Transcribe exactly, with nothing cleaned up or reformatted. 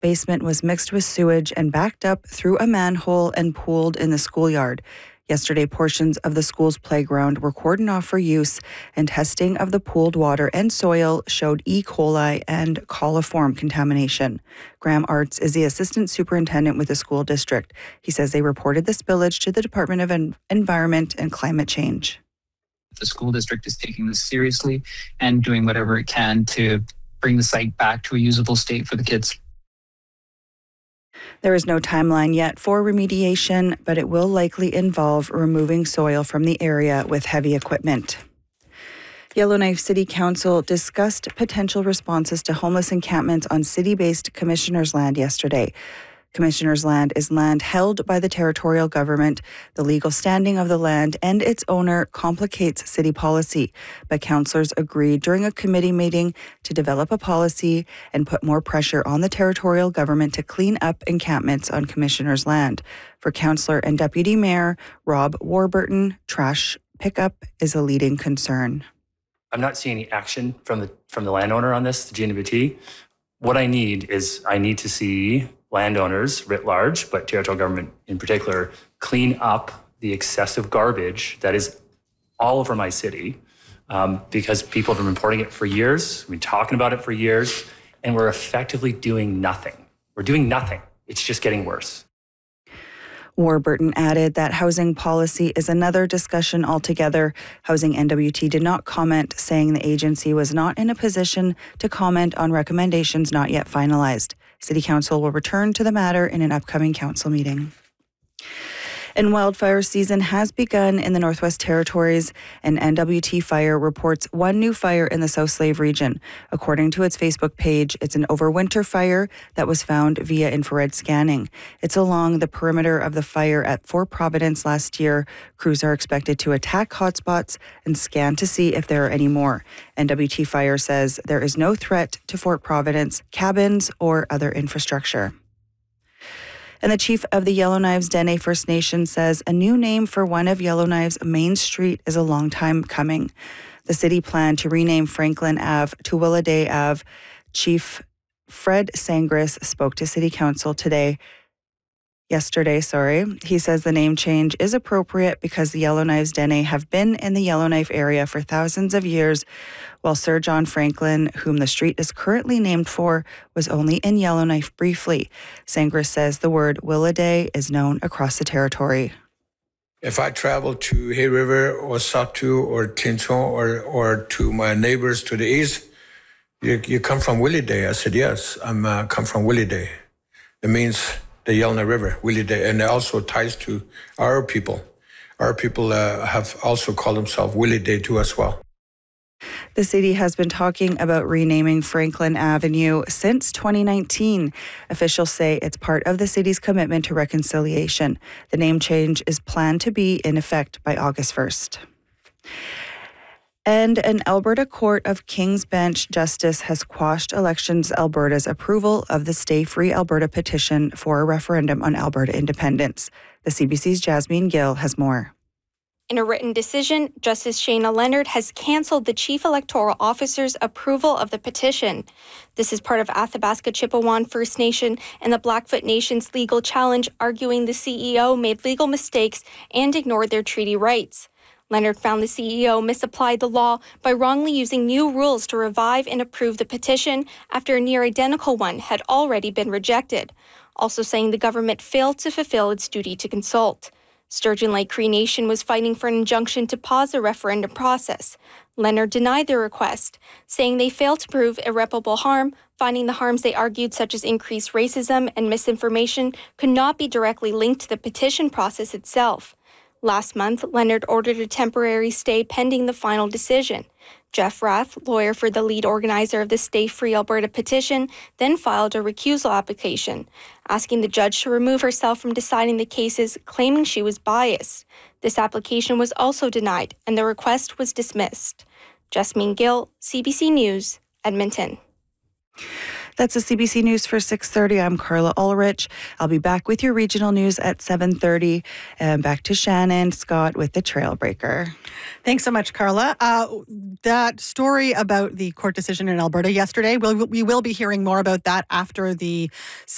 basement was mixed with sewage and backed up through a manhole and pooled in the schoolyard. Yesterday, portions of the school's playground were cordoned off for use, and testing of the pooled water and soil showed E. coli and coliform contamination. Graham Arts is the assistant superintendent with the school district. He says they reported the spillage to the Department of En- Environment and Climate Change. The school district is taking this seriously and doing whatever it can to bring the site back to a usable state for the kids. There is no timeline yet for remediation, but it will likely involve removing soil from the area with heavy equipment. Yellowknife City Council discussed potential responses to homeless encampments on city-based commissioners' land yesterday. Commissioners' land is land held by the territorial government. The legal standing of the land and its owner complicates city policy, but councillors agreed during a committee meeting to develop a policy and put more pressure on the territorial government to clean up encampments on commissioners' land. For Councillor and Deputy Mayor Rob Warburton, trash pickup is a leading concern. I'm not seeing any action from the from the landowner on this, the G N W T. What I need is I need to see landowners writ large, but territorial government in particular, clean up the excessive garbage that is all over my city, um, because people have been reporting it for years, we've been talking about it for years, and we're effectively doing nothing. We're doing nothing. It's just getting worse. Warburton added that housing policy is another discussion altogether. Housing N W T did not comment, saying the agency was not in a position to comment on recommendations not yet finalized. City Council will return to the matter in an upcoming council meeting. And wildfire season has begun in the Northwest Territories, and N W T Fire reports one new fire in the South Slave region. According to its Facebook page, it's an overwinter fire that was found via infrared scanning. It's along the perimeter of the fire at Fort Providence last year. Crews are expected to attack hotspots and scan to see if there are any more. N W T Fire says there is no threat to Fort Providence, cabins, or other infrastructure. And the chief of the Yellowknives Dene First Nation says a new name for one of Yellowknives' main street is a long time coming. The city planned to rename Franklin Avenue to Willaday Avenue. Chief Fred Sangris spoke to City Council today. Yesterday, sorry. He says the name change is appropriate because the Yellowknives Dene have been in the Yellowknife area for thousands of years, while Sir John Franklin, whom the street is currently named for, was only in Yellowknife briefly. Sangris says the word Willaday is known across the territory. If I travel to Hay River or Satu or Tinton or, or to my neighbors to the east, you, you come from Willaday? I said, yes, I'm uh, come from Willaday. It means the Yellowknife River, Willaday, and it also ties to our people. Our people uh, have also called themselves Willaday too as well. The city has been talking about renaming Franklin Avenue since twenty nineteen. Officials say it's part of the city's commitment to reconciliation. The name change is planned to be in effect by August first. And an Alberta Court of King's Bench justice has quashed Elections Alberta's approval of the Stay Free Alberta petition for a referendum on Alberta independence. The C B C's Jasmine Gill has more. In a written decision, Justice Shayna Leonard has cancelled the Chief Electoral Officer's approval of the petition. This is part of Athabasca Chippewan First Nation and the Blackfoot Nation's legal challenge, arguing the C E O made legal mistakes and ignored their treaty rights. Leonard found the C E O misapplied the law by wrongly using new rules to revive and approve the petition after a near-identical one had already been rejected, also saying the government failed to fulfill its duty to consult. Sturgeon Lake Cree Nation was fighting for an injunction to pause the referendum process. Leonard denied the request, saying they failed to prove irreparable harm, finding the harms they argued, such as increased racism and misinformation, could not be directly linked to the petition process itself. Last month, Leonard ordered a temporary stay pending the final decision. Jeff Rath, lawyer for the lead organizer of the Stay Free Alberta petition, then filed a recusal application, asking the judge to remove herself from deciding the cases, claiming she was biased. This application was also denied, and the request was dismissed. Jasmine Gill, C B C News, Edmonton. That's the C B C News for six thirty. I'm Carla Ulrich. I'll be back with your regional news at seven thirty. And back to Shannon Scott with the Trailbreaker. Thanks so much, Carla. Uh, that story about the court decision in Alberta yesterday, we'll, we will be hearing more about that after the